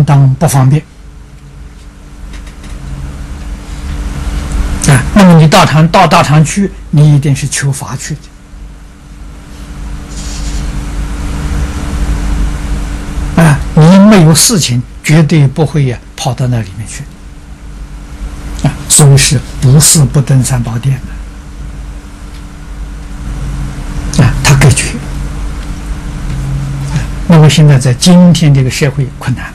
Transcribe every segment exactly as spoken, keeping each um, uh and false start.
当不方便啊。那么你道场到道场去，你一定是求法去的啊。你没有事情，绝对不会呀跑到那里面去啊。所以是不是不登三宝殿的啊？他隔绝。那么现在在今天这个社会困难，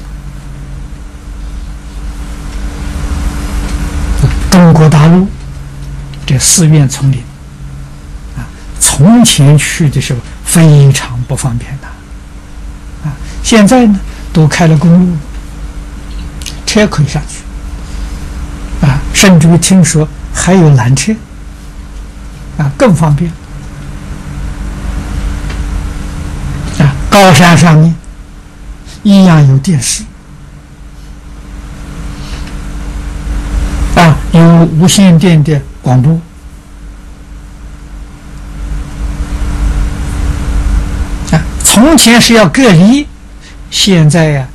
中国大陆这寺院丛林啊，从前去的时候非常不方便的啊，现在呢都开了公路，车可以上去啊，甚至于听说还有缆车啊，更方便。高山上面一样有电视啊，有无线电的广播啊。从前是要隔离，现在呀、啊，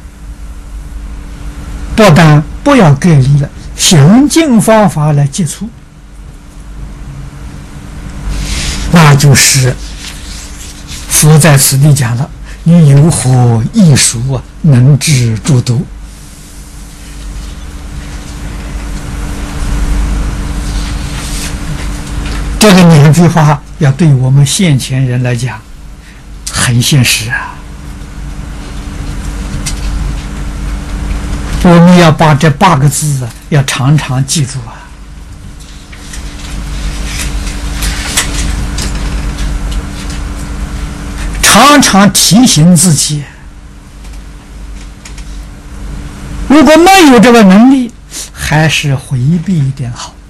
不但不要隔离了，想尽方法来接触，那就是佛在此地讲了，你有何艺术啊，能治诸毒？这个两句话要对我们现前人来讲很现实啊。我们要把这八个字啊，要常常记住啊。常常提醒自己，如果没有这个能力，还是回避一点好。